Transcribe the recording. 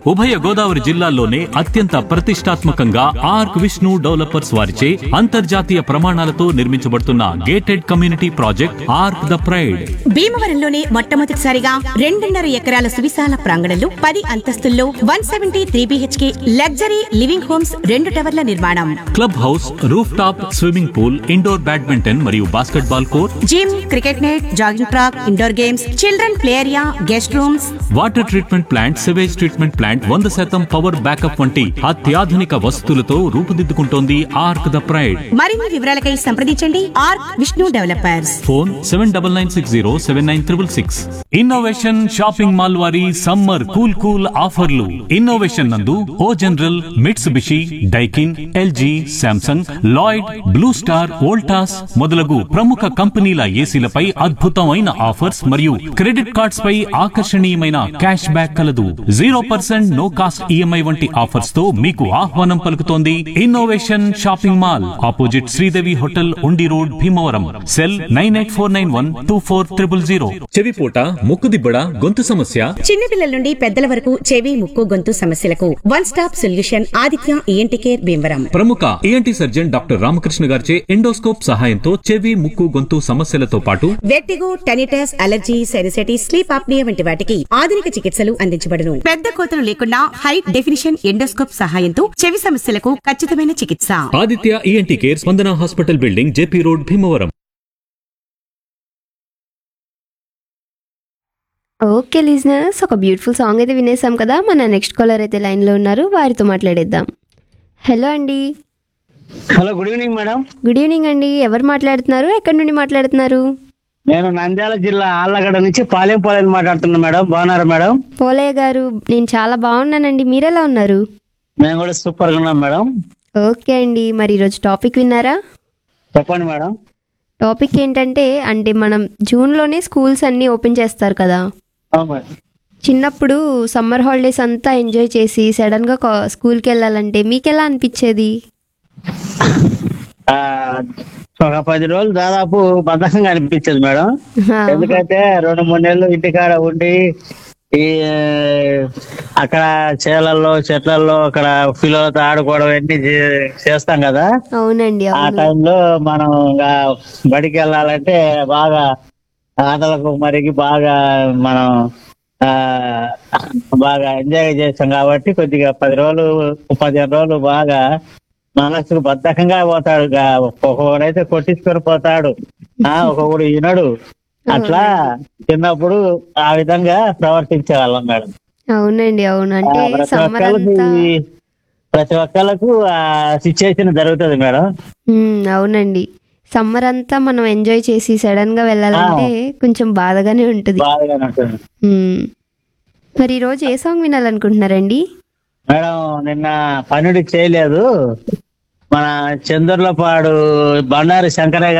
ఉభయ గోదావరి జిల్లాల్లోనే అత్యంత ప్రతిష్టాత్మకంగా ఆర్క్ విష్ణు డెవలపర్స్ వారిచే అంతర్జాతీయ ప్రమాణాలతో నిర్మించబడుతున్న gated community project arc the pride. భీమవరంలోనే మొట్టమొదటిసారిగా 2.5 ఎకరాల సువిశాల ప్రాంగణంలో 10 అంతస్తుల్లో 173 BHK లగ్జరీ లివింగ్ హోమ్స్ 2 టవర్ల నిర్మాణం. Club house, roof top swimming pool, indoor badminton మరియు basketball court, gym, cricket net, jogging track, indoor games, children play area, guest rooms, water treatment plant, sewage treatment plant, 100% power backup వంటి అత్యాధునిక వసతులతో రూపుదిద్దుకుంటోంది arc the pride. మరిన్ని వివరాలకై సంప్రదించండి arc Vishnu developers. Phone 7990796666. Innovation shopping mall వారి summer cool cool ఆఫర్లు. Innovation నందు ఓ general, Mitsubishi, Daikin, LG, Samsung, Lloyd, blue star, Voltas మొదలగు ప్రముఖ కంపెనీల ఏసీలపై అద్భుతమైన ఆఫర్స్ మరియు క్రెడిట్ కార్డ్స్ పై ఆకర్షణీయమైన క్యాష్ బ్యాక్ కలదు. 0% నో కాస్ట్ ఈఎంఐ వంటి ఆఫర్స్ తో మీకు ఆహ్వానం పలుకుతోంది innovation shopping mall, opposite Sridevi hotel, ఉండి రోడ్, భీమవరం. సెల్ 9849124000. చెవిపోట, ముక్కుదిబ్బడ, గొంతు సమస్య, చిన్నపిల్లల నుండి పెద్దల వరకు చెవి, ముక్కు, గొంతు సమస్యలకు one stop solution Aditya ENT care Bhimavaram. ప్రముఖ ఈఎన్టీ సర్జన్ డాక్టర్ రామకృష్ణ గారిచే ఎండోస్కోప్ సహాయంతో చెవి, ముక్కు, గొంతు సమస్యలతో పాటు vertigo, tinnitus, allergy, sinusitis, sleep apnoea వంటి వాటికి ఆధునిక చికిత్సలు అందించబడును. పెద్ద కోతలు లేకుండా హై డెఫినిషన్ ఎండోస్కోప్ సహాయంతో చెవి సమస్యలకు ఖచ్చితమైన చికిత్స. ఆదిత్య ఈఎన్టీ కేర్, స్పందన hospital building, JP road, Bhimavaram. Okay listeners, ఒక బ్యూటిఫుల్ సాంగ్ అయితే వినేసాం కదా. మన నెక్స్ట్ కాలర్ అయితే లైన్లో ఉన్నారు, వారితో మాట్లాడేద్దాం. హలో అండి. Hello, good evening madam. Good evening అండి. ఎవరు మాట్లాడుతున్నారు, ఎక్కడి నుండి మాట్లాడుతున్నారు? నేను నంద్యాల జిల్లా ఆళ్లగడ్డ నుంచి పాలెం మాట్లాడుతున్నా మేడం. బాగున్నారా మేడం? పోలయ్య గారు, నేను చాలా బాగున్నానండి. మీరెలా ఉన్నారు? మేము కూడా సూపర్ గా ఉన్నాం మేడం. ఓకే అండి, మరి ఈరోజు టాపిక్ విన్నారా? చెప్పండి మేడం. టాపిక్ ఏంటంటే, మనం జూన్లోనే స్కూల్స్ అన్నీ ఓపెన్ చేస్తారు కదా. అవును మేడం. చిన్నప్పుడు సమ్మర్ హాలిడేస్ అంతా ఎంజాయ్ చేసి సడన్గా స్కూల్కి వెళ్ళాలంటే మీకు ఎలా అనిపించేది? ఒక 10 రోజులు దాదాపు బద్ధకంగా అనిపించేది మేడం. ఎందుకంటే 2-3 నెలలు ఇంటికాడ ఉండి ఈ అక్కడ చేలల్లో, చెట్లల్లో అక్కడ పిల్లలతో ఆడుకోవడం అన్ని చేస్తాం కదా. అవునండి. ఆ టైంలో మనం బడికి వెళ్ళాలంటే బాగా ఆటలకు మరికి బాగా మనం బాగా ఎంజాయ్ చేస్తాం కాబట్టి కొద్దిగా 10 రోజులు 15 రోజులు బాగా మనసుకు బద్ధకంగా పోతాడు. ఒక్కొక్కడైతే కొట్టించుకొని పోతాడు, ఒక్కొక్కడు వినడు. అట్లా చిన్నప్పుడు ఆ విధంగా ప్రవర్తించే వాళ్ళం మేడం. అవునండి. అవును. అంటే ప్రతి ఒక్కళ్ళకు ఆ సిచ్యుయేషన్ జరుగుతుంది మేడం. అవునండి. సమ్మర్ అంతా మనం ఎంజాయ్ చేసి సడన్ గా వెళ్ళాలంటే కొంచెం బాధగానే ఉంటుంది. మరి ఈ రోజు ఏ సాంగ్ వినాలనుకుంటున్నారండి? మేడం, నిన్న పనుడి చేయలేదు, మన చంద్రులపాడు బండారు శంకరయ్య